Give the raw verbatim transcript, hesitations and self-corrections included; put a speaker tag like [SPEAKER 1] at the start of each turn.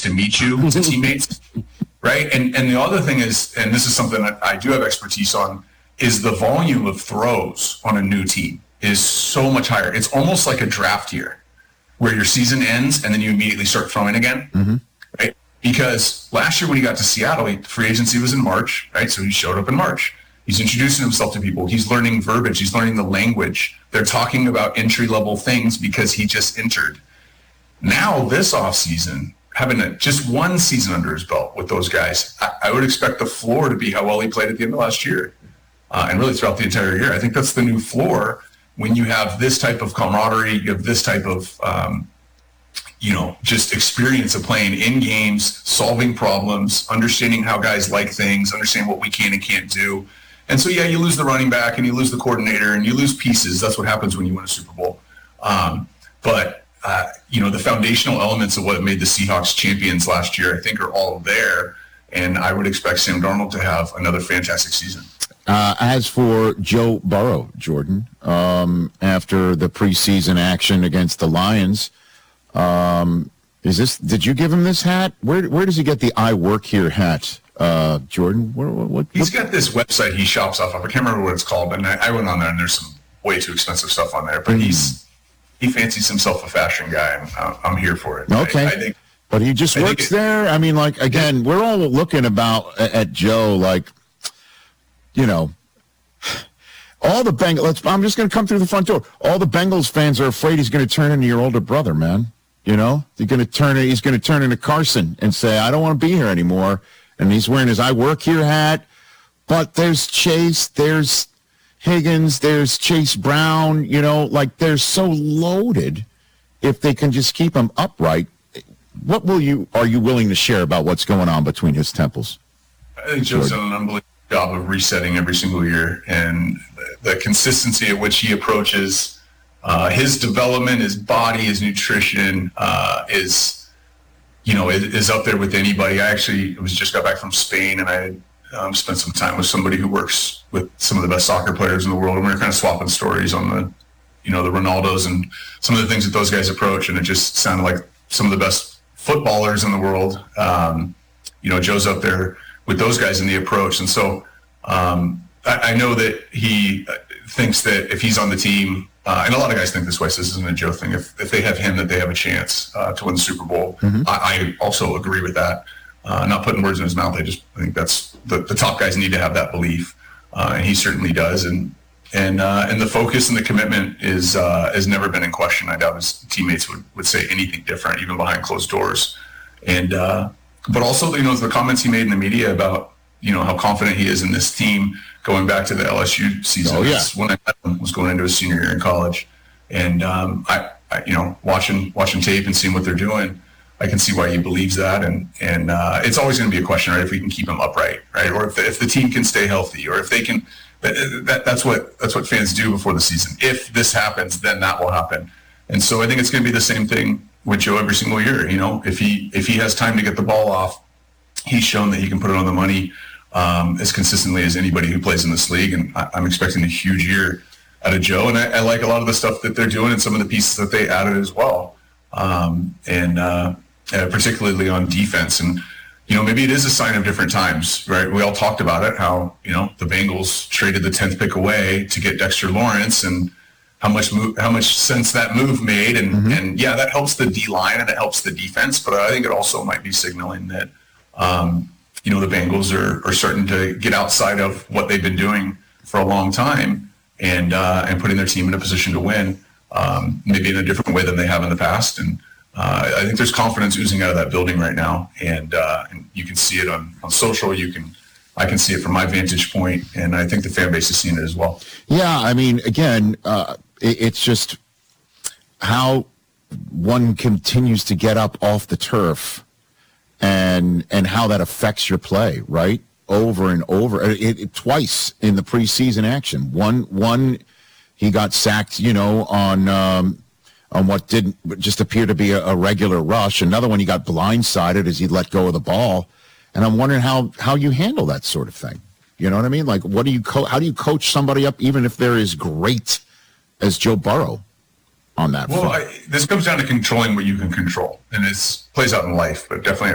[SPEAKER 1] to meet you to teammates, right? And and the other thing is, and this is something that I do have expertise on, is the volume of throws on a new team is so much higher. It's almost like a draft year where your season ends and then you immediately start throwing again, mm-hmm. right? Because last year when he got to Seattle, he, free agency was in March, right? So he showed up in March. He's introducing himself to people. He's learning verbiage. He's learning the language. They're talking about entry-level things because he just entered. Now, this offseason, having a, just one season under his belt with those guys, I, I would expect the floor to be how well he played at the end of last year uh, and really throughout the entire year. I think that's the new floor when you have this type of camaraderie, you have this type of, um, you know, just experience of playing in games, solving problems, understanding how guys like things, understanding what we can and can't do. And so, yeah, you lose the running back and you lose the coordinator and you lose pieces. That's what happens when you win a Super Bowl. Um, but, uh, you know, the foundational elements of what made the Seahawks champions last year, I think, are all there. And I would expect Sam Darnold to have another fantastic season.
[SPEAKER 2] Uh, as for Joe Burrow, Jordan, um, after the preseason action against the Lions, um, is this? Did you give him this hat? Where Where does he get the "I work here" hat? Uh, Jordan, what, what, what?
[SPEAKER 1] He's got this website he shops off of. I can't remember what it's called, but I, I went on there and there's some way too expensive stuff on there. But mm. he's he fancies himself a fashion guy, and uh, I'm here for it.
[SPEAKER 2] Okay,
[SPEAKER 1] I, I think,
[SPEAKER 2] but he just
[SPEAKER 1] I
[SPEAKER 2] works
[SPEAKER 1] it,
[SPEAKER 2] there. I mean, like again, we're all looking about at Joe, like you know, all the Bengals. Let's, I'm just going to come through the front door. All the Bengals fans are afraid he's going to turn into your older brother, man. You know, he's going to turn. He's going to turn into Carson and say, "I don't want to be here anymore." And he's wearing his "I work here" hat. But there's Chase, there's Higgins, there's Chase Brown, you know, like they're so loaded if they can just keep him upright. What will you, are you willing to share about what's going on between his temples?
[SPEAKER 1] I think Joe's done an unbelievable job of resetting every single year. And the, the consistency at which he approaches uh, his development, his body, his nutrition uh, is... you know, it is up there with anybody. I actually was just got back from Spain, and I um, spent some time with somebody who works with some of the best soccer players in the world, and we were kind of swapping stories on the, you know, the Ronaldos and some of the things that those guys approach, and it just sounded like some of the best footballers in the world. Um, you know, Joe's up there with those guys in the approach, and so um, I, I know that he thinks that if he's on the team, Uh, and a lot of guys think this way, so this isn't a Joe thing. If if they have him, that they have a chance uh, to win the Super Bowl. Mm-hmm. I, I also agree with that. Uh, not putting words in his mouth. I just I think that's the, the top guys need to have that belief, uh, and he certainly does. And and uh, and the focus and the commitment is uh, has never been in question. I doubt his teammates would, would say anything different, even behind closed doors. And uh, but also, you know, the comments he made in the media about, you know, how confident he is in this team going back to the L S U season.
[SPEAKER 2] Oh, yeah.
[SPEAKER 1] When I met him, was going into his senior year in college. And, um, I, I, you know, watching watching tape and seeing what they're doing, I can see why he believes that. And, and uh, it's always going to be a question, right, if we can keep him upright, right, or if the, if the team can stay healthy, or if they can that, that, that's what that's what fans do before the season. If this happens, then that will happen. And so I think it's going to be the same thing with Joe every single year. You know, if he if he has time to get the ball off, he's shown that he can put it on the money Um, as consistently as anybody who plays in this league. And I, I'm expecting a huge year out of Joe. And I, I like a lot of the stuff that they're doing and some of the pieces that they added as well. Um, and uh, uh, particularly on defense. And, you know, maybe it is a sign of different times, right? We all talked about it, how, you know, the Bengals traded the tenth pick away to get Dexter Lawrence and how much move, how much sense that move made. And, mm-hmm. and yeah, that helps the D-line and it helps the defense. But I think it also might be signaling that, um, you know, the Bengals are, are starting to get outside of what they've been doing for a long time and uh, and putting their team in a position to win, um, maybe in a different way than they have in the past. And uh, I think there's confidence oozing out of that building right now. And, uh, and you can see it on, on social. You can, I can see it from my vantage point, and I think the fan base is seeing it as well.
[SPEAKER 2] Yeah, I mean, again, uh, it, it's just how one continues to get up off the turf and and how that affects your play, right? Over and over. It, it, twice in the preseason action. One, one, he got sacked, you know, on um, on what didn't just appear to be a, a regular rush. Another one, he got blindsided as he let go of the ball. And I'm wondering how, how you handle that sort of thing. You know what I mean? Like, what do you co- how do you coach somebody up, even if they're as great as Joe Burrow on that
[SPEAKER 1] well,
[SPEAKER 2] front?
[SPEAKER 1] I, this comes down to controlling what you can control. And it plays out in life, but definitely